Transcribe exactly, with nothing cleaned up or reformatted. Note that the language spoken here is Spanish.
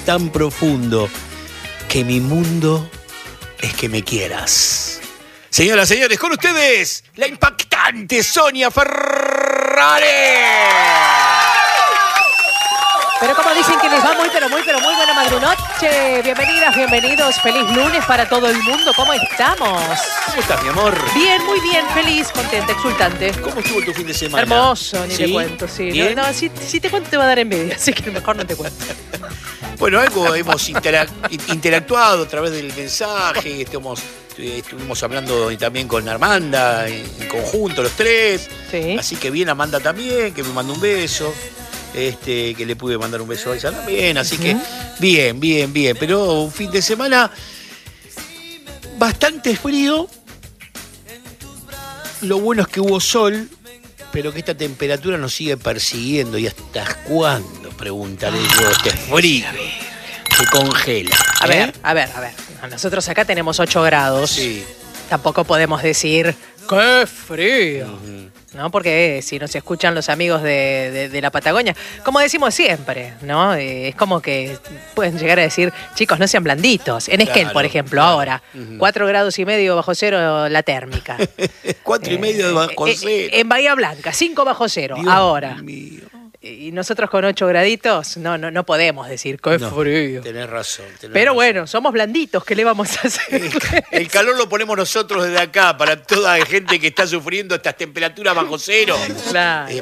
tan profundo que mi mundo es que me quieras. Señoras, señores, con ustedes, la impactante Sonia Ferrari. Pero como dicen que les va muy, pero muy, pero muy buena madrunoche. Bienvenidas, bienvenidos. Feliz lunes para todo el mundo. ¿Cómo estamos? ¿Cómo estás, mi amor? Bien, muy bien, feliz, contenta, exsultante. ¿Cómo estuvo tu fin de semana? Hermoso, ni ¿Sí? te cuento, sí. ¿Bien? No, no, si, si te cuento te va a dar envidia, así que mejor no te cuento. Bueno, algo hemos interac- interactuado a través del mensaje, estuvimos, estuvimos hablando también con Armanda, en, en conjunto los tres. Sí. Así que bien Amanda también, que me mandó un beso. Este, que le pude mandar un beso a ella también, así que bien, bien, bien. Pero un fin de semana bastante frío. Lo bueno es que hubo sol, pero que esta temperatura nos sigue persiguiendo. ¿Y hasta cuándo? Preguntaré yo, este frío se congela. A ¿eh? ver, a ver, a ver. Nosotros acá tenemos ocho grados. Sí. Tampoco podemos decir, ¡qué frío! Uh-huh. ¿No? Porque eh, si nos escuchan los amigos de, de, de la Patagonia, como decimos siempre, ¿no? Eh, es como que pueden llegar a decir, chicos, no sean blanditos. En Esquel, Claro, por ejemplo, claro. ahora, Uh-huh. cuatro grados y medio bajo cero la térmica. Cuatro y medio de bajo Eh, cero. eh, en Bahía Blanca, cinco bajo cero, Dios ahora. mío. Y nosotros con ocho graditos, no, no, no podemos decir, ¡qué No, frío! Tenés razón. tenés Pero razón. bueno, somos blanditos, ¿qué le vamos a hacer? El calor lo ponemos nosotros desde acá para toda la gente que está sufriendo estas temperaturas bajo cero. Claro. Eh,